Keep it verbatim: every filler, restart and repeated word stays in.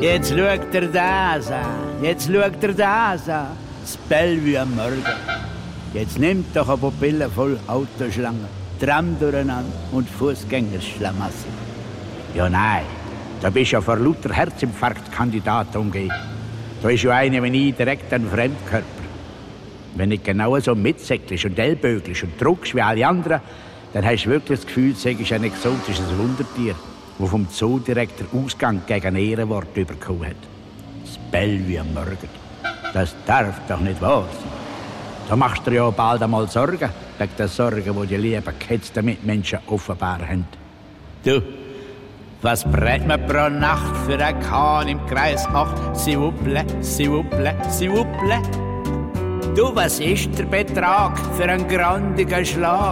Jetzt schaut er das an, jetzt schaut er das an. Das Bellevue am Morgen. Jetzt nimmt doch eine Pupille voll Autoschlangen, Tram durcheinander und Fußgängerschlamassel. Ja nein, da bist du ja vor lauter Herzinfarktkandidaten umgeben. Da ist ja einer wie ich direkt ein Fremdkörper. Wenn du genau so mitsäckelst und ellbögelst und druckst wie alle anderen, dann hast du wirklich das Gefühl, du seist ein exotisches Wundertier, das vom Zoodirektor Ausgang gegen ein Ehrenwort bekommen hat. Das Bellevue am Morgen. Das darf doch nicht wahr sein. Da machst du dir ja bald einmal Sorgen, wegen der Sorgen, die die lieben gehetzten Mitmenschen offenbar haben. Du, was brät man pro Nacht für ein Kahn im Kreis acht? S'il vous plaît, s'il vous plaît, s'il vous plaît. Du, was ist der Betrag für einen grandigen Schlag?